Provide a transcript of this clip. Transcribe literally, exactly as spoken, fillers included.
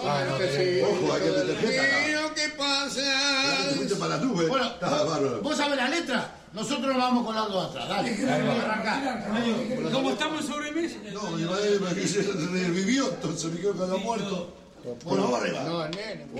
Ah, no, sí. Ojo, hay que meter gente acá. Quiero que pasa. Te fuiste para las nubes. Bueno, Ah, bárbaro. ¿vos sabés la letra? Nosotros nos vamos con las dos atrás. Dale, arrancá. Como estamos sobre mesa. No, mi madre me dice, revivió, entonces me quedo con los muertos. Bueno, vamos arriba. No, nene.